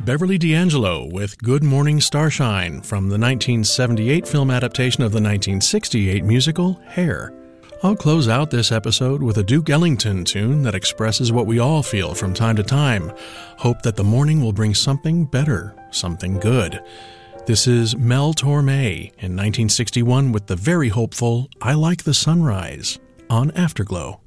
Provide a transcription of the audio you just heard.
Beverly D'Angelo with Good Morning Starshine from the 1978 film adaptation of the 1968 musical Hair. I'll close out this episode with a Duke Ellington tune that expresses what we all feel from time to time. Hope that the morning will bring something better, something good. This is Mel Torme in 1961 with the very hopeful I Like the Sunrise on Afterglow.